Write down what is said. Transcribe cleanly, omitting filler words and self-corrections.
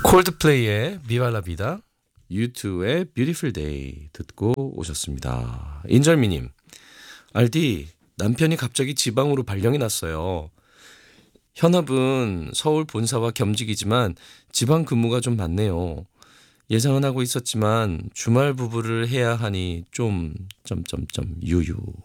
콜드플레이의 비발라비다, U2의 Beautiful Day 듣고 오셨습니다. 인절미님, 알디, 남편이 갑자기 지방으로 발령이 났어요. 현업은 서울 본사와 겸직이지만 지방 근무가 좀 많네요. 예상은 하고 있었지만 주말 부부를 해야 하니 좀 유유.